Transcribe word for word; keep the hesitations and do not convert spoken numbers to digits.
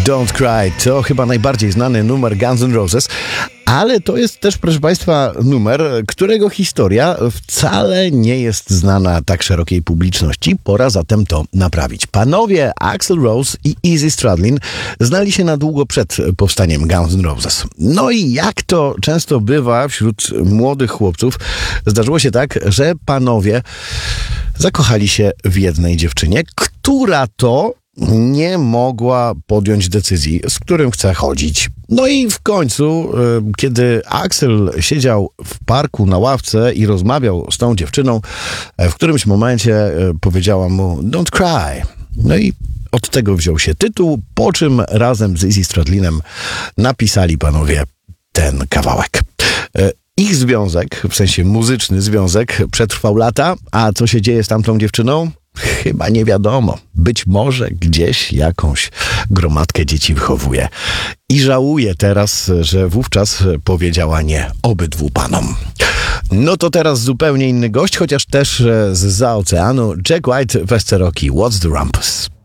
Don't Cry to chyba najbardziej znany numer Guns N' Roses, ale to jest też, proszę Państwa, numer, którego historia wcale nie jest znana tak szerokiej publiczności. Pora zatem to naprawić. Panowie Axl Rose i Izzy Stradlin znali się na długo przed powstaniem Guns N' Roses. No i jak to często bywa wśród młodych chłopców, zdarzyło się tak, że panowie zakochali się w jednej dziewczynie, która to nie mogła podjąć decyzji, z którym chce chodzić. No i w końcu, kiedy Axl siedział w parku na ławce i rozmawiał z tą dziewczyną, w którymś momencie powiedziała mu "Don't cry". No i od tego wziął się tytuł, po czym razem z Izzy Stradlinem napisali panowie ten kawałek. Ich związek, w sensie muzyczny związek, przetrwał lata, a co się dzieje z tamtą dziewczyną? Chyba nie wiadomo. Być może gdzieś jakąś gromadkę dzieci wychowuje. I żałuje teraz, że wówczas powiedziała nie obydwu panom. No to teraz zupełnie inny gość, chociaż też zza oceanu, Jack White w Esteroki What's the Rumpus?